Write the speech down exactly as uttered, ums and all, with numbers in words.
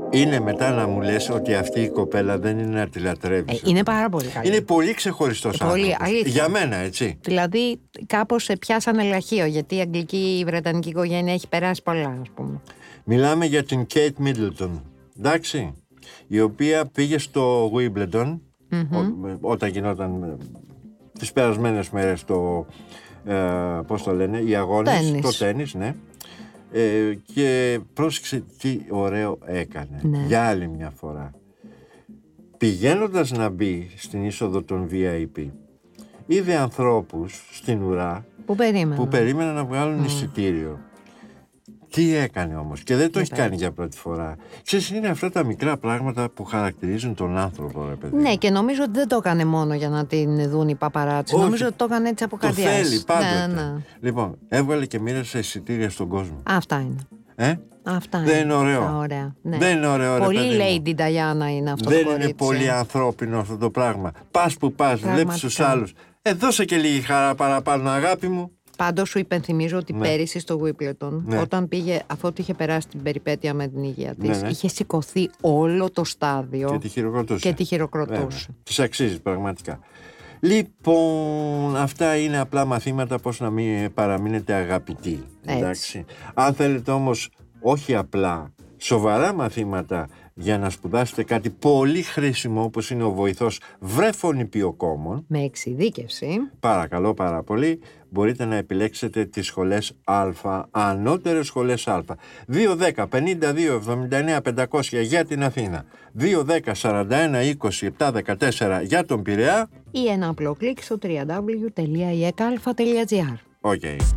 είναι μετά να μου λες ότι αυτή η κοπέλα δεν είναι να τη λατρεύεις. Ε, είναι πάρα πολύ καλή. Είναι πολύ ξεχωριστός ε, πολύ, άνθρωπος. αλήθεια. Για μένα, έτσι. Δηλαδή, κάπως σε πιάσανε λαχείο, γιατί η αγγλική, η βρετανική οικογένεια έχει περάσει πολλά, ας πούμε. Μιλάμε για την Kate Middleton, εντάξει, η οποία πήγε στο Wimbledon, mm-hmm. ό, όταν γινόταν τις περασμένες μέρες το, ε, πώς το λένε, οι αγώνες, τένις. το τένις, ναι. Ε, και πρόσεξε τι ωραίο έκανε, ναι. Για άλλη μια φορά. Πηγαίνοντας να μπει στην είσοδο των βι άι πι, είδε ανθρώπους στην ουρά που περίμεναν, που περίμεναν να βγάλουν mm. εισιτήριο. Τι έκανε όμως, και δεν το έχει κάνει για πρώτη φορά. Ξέρεις, είναι αυτά τα μικρά πράγματα που χαρακτηρίζουν τον άνθρωπο, ρε παιδί. Ναι, και νομίζω ότι δεν το έκανε μόνο για να την δουν οι παπαράτσι. Νομίζω ότι το έκανε έτσι από καρδιάς. Το θέλει πάντοτε. Ναι, ναι. Λοιπόν, έβγαλε και μοίρασε εισιτήρια στον κόσμο. Αυτά είναι. Ε? Αυτά δεν είναι ωραίο. Α, ωραία. Ναι. Δεν είναι ωραίο, πολύ ρε Lady Diana είναι αυτό δεν το κορίτσι. Είναι πολύ ανθρώπινο αυτό το πράγμα. Πας που πας, βλέπεις τους άλλους. Ε, δώσε και λίγη χαρά παραπάνω, αγάπη μου. Πάντως σου υπενθυμίζω ότι ναι. πέρυσι στο Wimbledon, ναι. όταν πήγε, αφού είχε περάσει την περιπέτεια με την υγεία της, ναι, ναι. είχε σηκωθεί όλο το στάδιο και τη χειροκροτούσε. Και τη χειροκροτούσε. Της αξίζει πραγματικά. Λοιπόν, αυτά είναι απλά μαθήματα πώς να μην παραμείνετε αγαπητοί. Εντάξει. Αν θέλετε όμως όχι απλά, σοβαρά μαθήματα για να σπουδάσετε κάτι πολύ χρήσιμο όπως είναι ο βοηθός βρεφονιπιοκόμων με εξειδίκευση, παρακαλώ πάρα πολύ, μπορείτε να επιλέξετε τις σχολές Α, ανώτερες σχολές Α. δύο δέκα πενήντα δύο εβδομήντα εννέα πεντακόσια για την Αθήνα, δύο δέκα σαράντα ένα είκοσι επτά δεκατέσσερα για τον Πειραιά ή ένα απλό κλικ στο double-u double-u double-u τελεία ι ε κ α τελεία τζι άρ. Okay.